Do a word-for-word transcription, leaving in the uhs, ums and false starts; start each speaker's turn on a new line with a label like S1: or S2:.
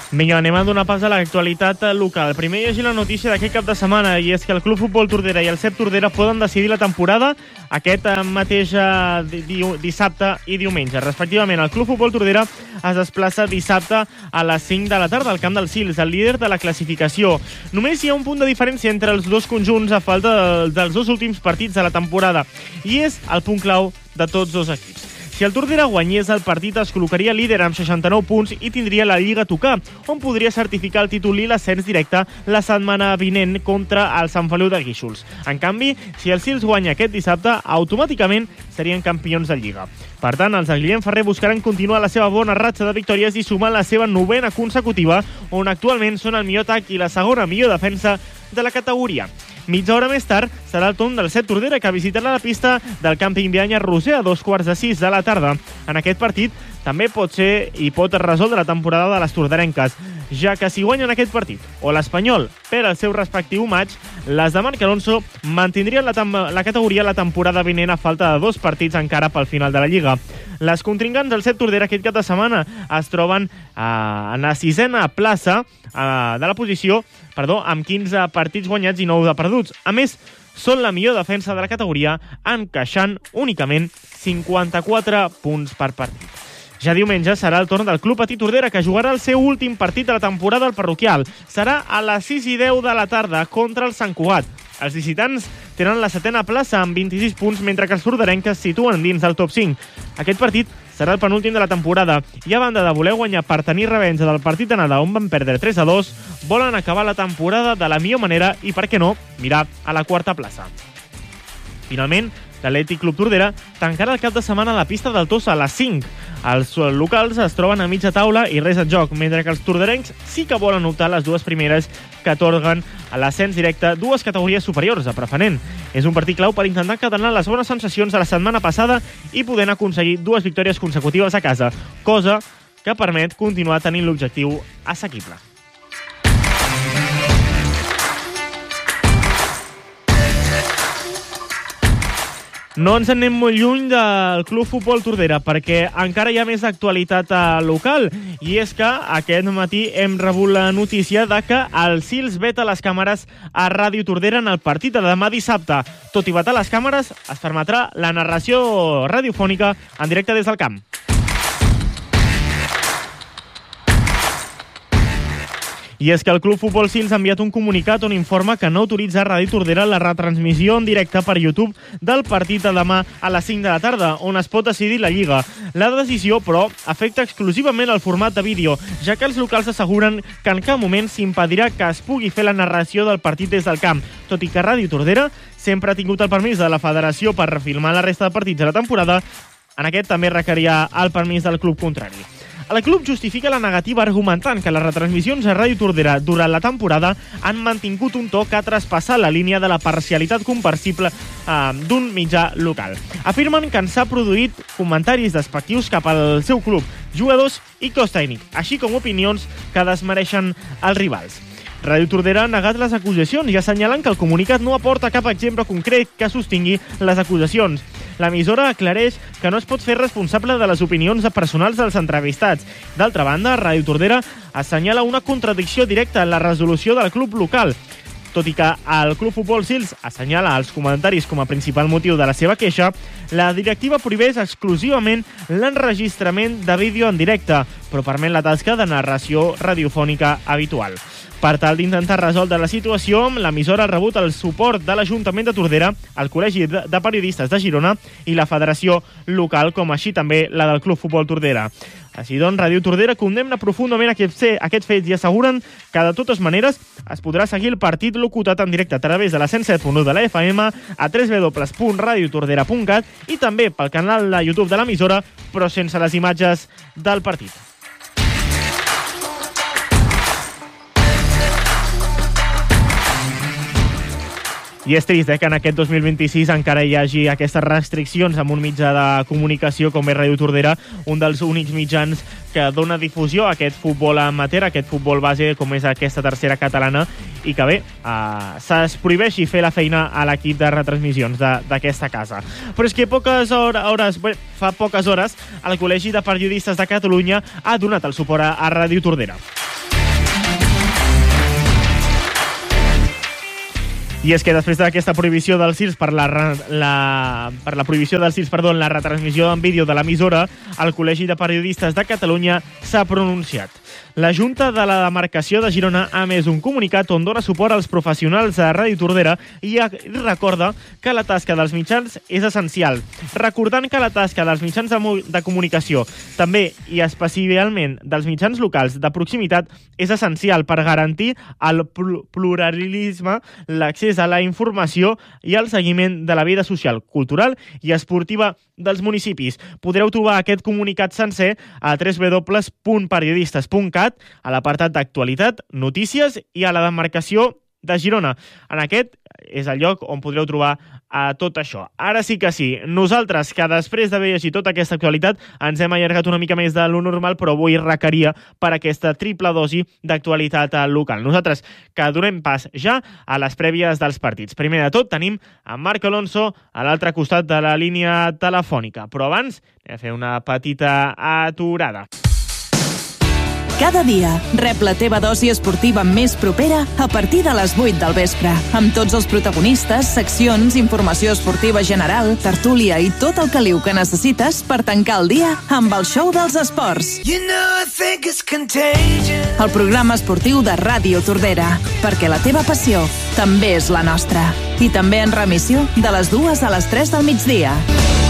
S1: Vinga, anem a donar pas a l'actualitat local. Primer llegir la notícia d'aquest cap de setmana, i és que el Club Futbol Tordera i el C E P Tordera poden decidir la temporada aquest mateix di dissabte i diumenge. Respectivament, el Club Futbol Tordera es desplaça dissabte a les cinc de la tarda al camp del Sils, el líder de la classificació. Només hi ha un punt de diferència entre els dos conjunts a falta dels dos últims partits de la temporada, i és el punt clau de tots dos equips. Si el Tordera guanyés el partit, es col·locaria líder amb seixanta-nou punts i tindria la Lliga a tocar, on podria certificar el títol i l'ascens directe la setmana vinent contra el Sant Feliu de Guíxols. En canvi, si el Sils guanya aquest dissabte, automàticament serien campions de Lliga. Per tant, els de Guillem Ferrer buscaran continuar la seva bona ratxa de victòries i sumar la seva novena consecutiva, on actualment són el millor atac i la segona millor defensa de la categoria. Mitja hora més tard serà el torn del C E P Tordera, que visitarà la pista del càmping Vianya Roser a dos quarts de sis de la tarda. En aquest partit també pot ser i pot resoldre la temporada de les torderenques, ja que si guanyen aquest partit o l'Espanyol per al seu respectiu maig, les de Marc Alonso mantindrien la, la categoria la temporada vinent a falta de dos partits encara pel final de la Lliga. Les contrincants del C E P Tordera aquest cap de setmana es troben eh, en la sisena plaça eh, de la posició, perdó, amb quinze partits guanyats i nou de perduts. A més, són la millor defensa de la categoria, encaixant únicament cinquanta-quatre punts per partit. Ja diumenge serà el torn del Club Patí Tordera, que jugarà el seu últim partit de la temporada al parroquial. Serà a les sis i deu de la tarda contra el Sant Cugat. Els visitants tenen la setena plaça amb vint-i-sis punts, mentre que els torderencs es situen dins del top cinc. Aquest partit serà el penúltim de la temporada i, a banda de voler guanyar per tenir revenja del partit d'anada on van perdre tres a dos, volen acabar la temporada de la millor manera i, per què no, mirar a la quarta plaça. Finalment, l'Atlètic Club Tordera tancarà el cap de setmana a la pista del Tossa a les cinc. Els locals es troben a mitja taula i res en joc, mentre que els torderencs sí que volen optar les dues primeres que atorguen a l'ascens directe dues categories superiors a preferent. És un partit clau per intentar encadenar les bones sensacions de la setmana passada i poder aconseguir dues victòries consecutives a casa, cosa que permet continuar tenint l'objectiu assequible. No ens anem molt lluny del Club Futbol Tordera, perquè encara hi ha més actualitat local, i és que aquest matí hem rebut la notícia de que el Sils veta les càmeres a Ràdio Tordera en el partit de demà dissabte. Tot i vetar les càmeres, es permetrà la narració radiofònica en directe des del camp. I és que el Club Futbol Sils ha enviat un comunicat on informa que no autoritza a Ràdio Tordera la retransmissió en directe per YouTube del partit de demà a les cinc de la tarda, on es pot decidir la Lliga. La decisió, però, afecta exclusivament el format de vídeo, ja que els locals asseguren que en cap moment s'impedirà que es pugui fer la narració del partit des del camp, tot i que Ràdio Tordera sempre ha tingut el permís de la federació per refilmar la resta de partits de la temporada. En aquest també requerirà el permís del club contrari. El club justifica la negativa argumentant que les retransmissions a Ràdio Tordera durant la temporada han mantingut un to que ha traspassat la línia de la parcialitat comparsible eh, d'un mitjà local. Afirmen que s'ha produït comentaris despectius cap al seu club, jugadors i cos tècnic, així com opinions que desmereixen els rivals. Ràdio Tordera ha negat les acusacions i assenyalen que el comunicat no aporta cap exemple concret que sostingui les acusacions. L'emissora aclareix que no es pot fer responsable de les opinions personals dels entrevistats. D'altra banda, Ràdio Tordera assenyala una contradicció directa en la resolució del club local. Tot i que el Club Futbol Sils assenyala els comentaris com a principal motiu de la seva queixa, la directiva prohibeix exclusivament l'enregistrament de vídeo en directe, però permet la tasca de narració radiofònica habitual. Per tal d'intentar resoldre la situació, l'emissora ha rebut el suport de l'Ajuntament de Tordera, el Col·legi de Periodistes de Girona i la Federació Local, com així també la del Club Futbol Tordera. Així doncs, Ràdio Tordera condemna profundament aquest fet i asseguren que, de totes maneres, es podrà seguir el partit locutat en directe a través de la cent set punt u de la F M, a w w w punt radio tordera punt cat i també pel canal de YouTube de l'emissora, però sense les imatges del partit. I és trist eh, que en aquest dos mil vint-i-sis encara hi hagi aquestes restriccions amb un mitjà de comunicació com és Ràdio Tordera, un dels únics mitjans que dona difusió a aquest futbol amateur, a aquest futbol base com és aquesta tercera catalana, i que bé, eh, se'ls prohibeixi fer la feina a l'equip de retransmissions d'aquesta casa. Però és que poques hores, bé, fa poques hores el Col·legi de Periodistes de Catalunya ha donat el suport a, a Ràdio Tordera. I és que després d'aquesta prohibició dels circs per la, la, per la prohibició dels circs, perdó, en la retransmissió en vídeo de l'emissora, el Col·legi de Periodistes de Catalunya s'ha pronunciat. La Junta de la Demarcació de Girona ha emès un comunicat on dona suport als professionals de Ràdio Tordera i recorda que la tasca dels mitjans és essencial, recordant que la tasca dels mitjans de, de comunicació, també i especialment dels mitjans locals de proximitat, és essencial per garantir el pluralisme, l'accés a la informació i el seguiment de la vida social, cultural i esportiva dels municipis. Podreu trobar aquest comunicat sencer a w w w punt periodistes punt cat, a l'apartat d'actualitat, notícies i a la demarcació de Girona. En aquest és el lloc on podreu trobar a tot això. Ara sí que sí, nosaltres, que després d'haver llegit tota aquesta actualitat, ens hem allargat una mica més de lo normal, però avui requeria per aquesta triple dosi d'actualitat local. Nosaltres, que donem pas ja a les prèvies dels partits. Primer de tot, tenim en Marc Alonso a l'altre costat de la línia telefònica. Però abans, anem a fer una petita aturada.
S2: Cada dia rep la teva dosi esportiva més propera a partir de les vuit del vespre, amb tots els protagonistes, seccions, informació esportiva general, tertúlia i tot el caliu que necessites per tancar el dia amb el show dels esports. You know, I think it's contagious. El programa esportiu de Ràdio Tordera, perquè la teva passió també és la nostra. I també en remissió de les dues a les tres del migdia.